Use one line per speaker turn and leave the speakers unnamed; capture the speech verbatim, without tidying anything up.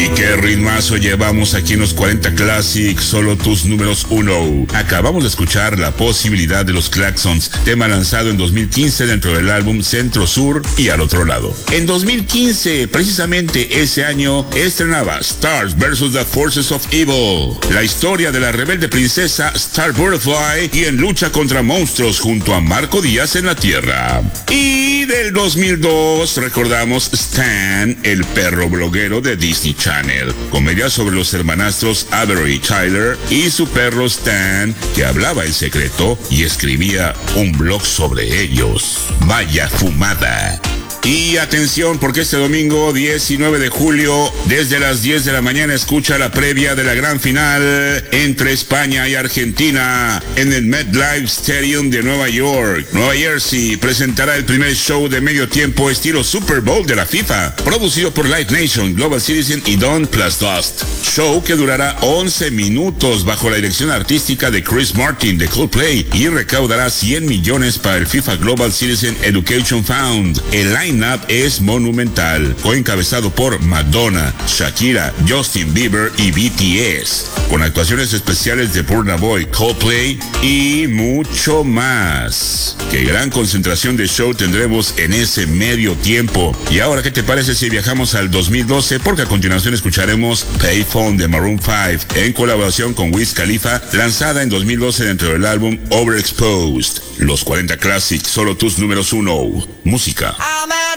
Y qué ritmazo llevamos aquí en los cuarenta Classics, solo tus números uno. Acabamos de escuchar La Posibilidad de los Claxons, tema lanzado en dos mil quince dentro del álbum Centro Sur y Al Otro Lado. En dos mil quince, precisamente ese año, estrenaba Stars versus the Forces of Evil, la historia de la rebelde princesa Star Butterfly y en lucha contra monstruos junto a Marco Díaz en la Tierra. Y del dos mil dos recordamos Stan, el perro bloguero de Disney Channel, comedia sobre los hermanastros Avery y Tyler y su perro Stan, que hablaba en secreto y escribía un blog sobre ellos. Vaya fumada. Y atención, porque este domingo diecinueve de julio, desde las diez de la mañana, escucha la previa de la gran final entre España y Argentina en el MetLife Stadium de Nueva York. Nueva Jersey presentará el primer show de medio tiempo estilo Super Bowl de la FIFA, producido por Live Nation, Global Citizen y Don Plus Dust. Show que durará once minutos bajo la dirección artística de Chris Martin de Coldplay y recaudará cien millones para el FIFA Global Citizen Education Fund. El line-up es monumental, coencabezado por Madonna, Shakira, Justin Bieber y B T S, con actuaciones especiales de Burna Boy, Coldplay y mucho más. Qué gran concentración de show tendremos en ese medio tiempo. Y ahora, ¿qué te parece si viajamos al dos mil doce? Porque a continuación escucharemos Payphone de Maroon cinco en colaboración con Wiz Khalifa, lanzada en dos mil doce dentro del álbum Overexposed. Los cuarenta Classics, solo tus números uno. Música.
I'm at